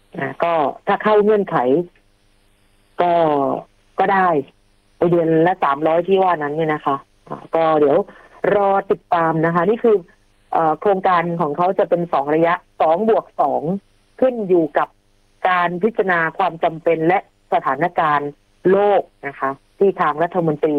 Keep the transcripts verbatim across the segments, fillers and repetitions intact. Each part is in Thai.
นะก็ถ้าเข้าเงื่อนไขก็ก็ได้ไปเดือนละสามร้อยที่ว่านั้นเนี่ยนะคะก็เดี๋ยวรอติดตามนะคะนี่คือโครงการของเขาจะเป็นสองระยะสองบวกสองขึ้นอยู่กับการพิจารณาความจำเป็นและสถานการณ์โลกนะคะที่ทางรัฐมนตรี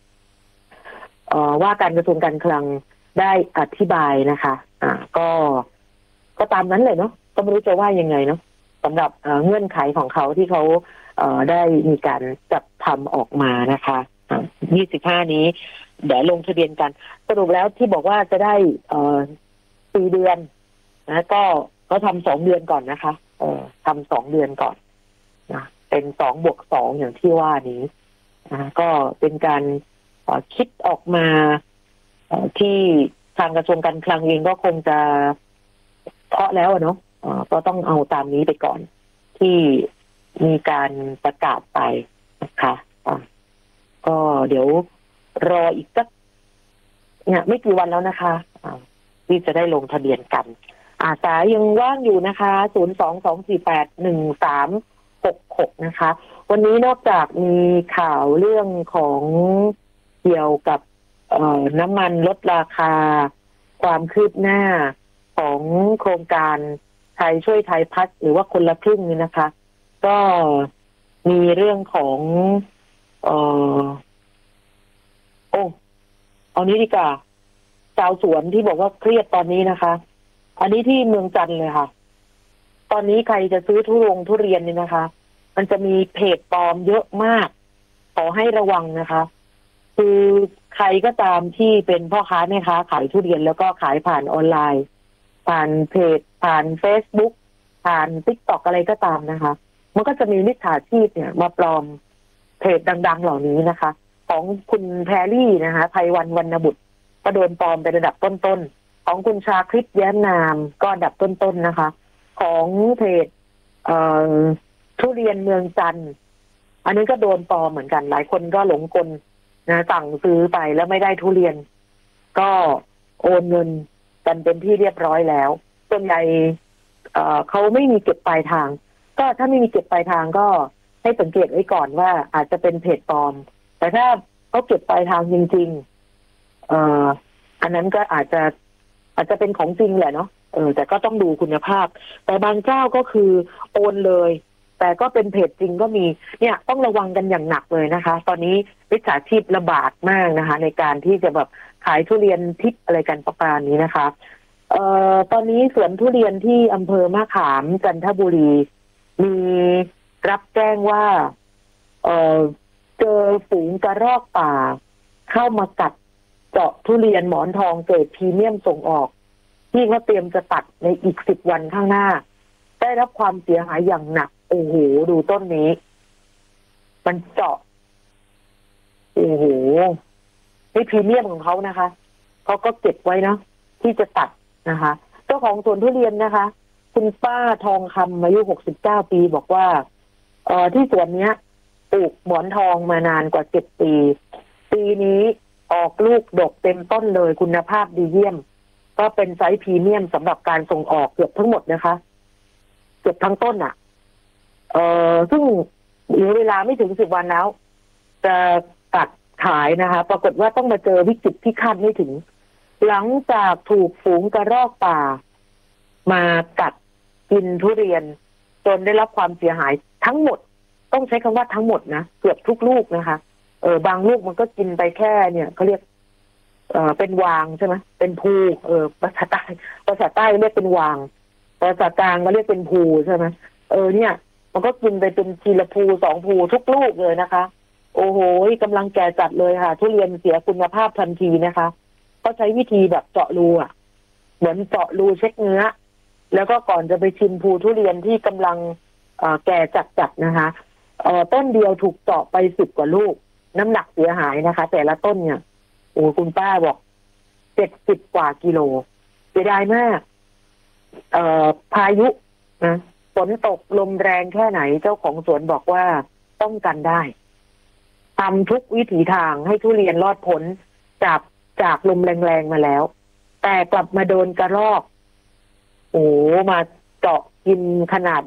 ว่าการกระทรวงการคลังได้อธิบายนะคะอ่าก็ก็ตามนั้นเลยเนาะก็ไม่รู้จะว่ายังไงเนาะสำหรับเงื่อนไขของเขาที่เขาได้มีการจัดทำออกมานะคะยี่สิบห้านี้เดี๋ยวลงทะเบียนกันสรุปแล้วที่บอกว่าจะได้สี่เดือนนะก็ก็ทำสองเดือนก่อนนะคะเออทำสองเดือนก่อนนะเป็นสองบวกสองอย่างที่ว่านี้นะก็เป็นการคิดออกมาที่ทางกระทรวงการคลังเองก็คงจะเคาะแล้วเนาะก็ต้องเอาตามนี้ไปก่อนที่มีการประกาศไปนะคะก็เดี๋ยวรออีกสักเนี่ยไม่กี่วันแล้วนะคะที่จะได้ลงทะเบียนกันอาสายยังว่างอยู่นะคะศูนย์ สอง สอง สี่ แปด หนึ่ง สาม หก หกนะคะวันนี้นอกจากมีข่าวเรื่องของเกี่ยวกับน้ำมันลดราคาความคืบหน้าของโครงการไทยช่วยไทยพัฒน์หรือว่าคนละครึ่งนี่นะคะก็มีเรื่องของเอ่อโอ้เอานี้ดีกว่าชาวสวนที่บอกว่าเครียดตอนนี้นะคะอันนี้ที่เมืองจันทร์เลยค่ะตอนนี้ใครจะซื้อทุเรียนทุเรียนนี่นะคะมันจะมีเพจปลอมเยอะมากขอให้ระวังนะคะคือใครก็ตามที่เป็นพ่อค้าแม่ค้าขายทุเรียนแล้วก็ขายผ่านออนไลน์ผ่านเพจผ่าน Facebook ผ่าน TikTok อะไรก็ตามนะคะมันก็จะมีมิจฉาชีพเนี่ยมาปลอมเพจดังๆเหล่านี้นะคะของคุณแพรรี่นะคะไพวันวรรณบุตรก็โดนปลอมเป็นระดับต้นๆของคุณชาคริตแย้มนามก็อันดับต้นๆนะคะของเพจเอ่อทุเรียนเมืองจันทร์อันนี้ก็โดนปลอมเหมือนกันหลายคนก็หลงกลนะสั่งซื้อไปแล้วไม่ได้ทุเรียนก็โอนเงินกันเป็นที่เรียบร้อยแล้วส่วนใหญ่เอ่อเขาไม่มีเก็บปลายทางก็ถ้าไม่มีเก็บปลายทางก็ให้สังเกตไว้ก่อนว่าอาจจะเป็นเพจปลอมแต่ถ้าเขาเก็บปลายทางจริงๆเอ่ออันนั้นก็อาจจะอาจจะเป็นของจริงแหละเนาะเออแต่ก็ต้องดูคุณภาพแต่บางเจ้าก็คือโอนเลยแต่ก็เป็นเพจจริงก็มีเนี่ยต้องระวังกันอย่างหนักเลยนะคะตอนนี้มิจฉาชีพระบาดมากนะคะในการที่จะแบบขายทุเรียนทิพย์อะไรกันประการนี้นะคะเอ่อตอนนี้สวนทุเรียนที่อำเภอมะขามจันทบุรีมีรับแจ้งว่าเอ่อเจอฝูงกระรอกป่าเข้ามากัดเจาะทุเรียนหมอนทองเกรดพรีเมียมส่งออกที่เขาเตรียมจะตัดในอีกสิบวันข้างหน้าได้รับความเสียหายอย่างหนักโอ้โหดูต้นนี้มันเจาะโอ้โหนี่พรีเมียมของเขานะคะเขาก็เก็บไว้เนาะที่จะตัดนะคะเจ้าของสวนทุเรียนนะคะคุณป้าทองคำอายุหกสิบเก้าปีบอกว่าเอ่อที่สวนเนี้ยปลูกหมอนทองมานานกว่าเจ็ดปีปีนี้ออกลูกดกเต็มต้นเลยคุณภาพดีเยี่ยมก็เป็นไซส์พรีเมียมสำหรับการส่งออกเกือบทั้งหมดนะคะเกือบทั้งต้นอ่ะเอ่อซึ่งเหลือเวลาไม่ถึงสิบวันแล้วจะตัดขายนะคะปรากฏว่าต้องมาเจอวิกฤตที่คาดไม่ถึงหลังจากถูกฝูงกระรอกป่ามากัดกินทุเรียนจนได้รับความเสียหายทั้งหมดต้องใช้คำว่าทั้งหมดนะเกือบทุกลูกนะคะเออบางลูกมันก็กินไปแค่เนี่ยเขาเรียกเอ่อเป็นวางใช่ไหมเป็นภูเออภาษาใต้ภาษาใต้เรียกเป็นวางภาษากลางก็เรียกเป็นภูใช่ไหมเออเนี่ยมันก็กินไปเป็นทีละภูสองภูทุกลูกเลยนะคะโอ้โหกำลังแก่จัดเลยค่ะทุเรียนเสียคุณภาพทันทีนะคะก็ใช้วิธีแบบเจาะรูอ่ะเหมือนเจาะรูเช็คเนื้อแล้วก็ก่อนจะไปชิมภูทุเรียนที่กำลังแก่จัดๆนะคะต้นเดียวถูกเจาะไปสิบกว่าลูกน้ำหนักเสียหายนะคะแต่ละต้นเนี่ยโอ้คุณป้าบอกเจ็ดสิบกว่ากิโลเสียดายมากเอ่อพายุนะฝนตกลมแรงแค่ไหนเจ้าของสวนบอกว่าป้องกันได้ทำทุกวิถีทางให้ทุเรียนรอดพ้นจากจากลมแรงๆมาแล้วแต่กลับมาโดนกระรอกโอ้มาเจาะกินขนาด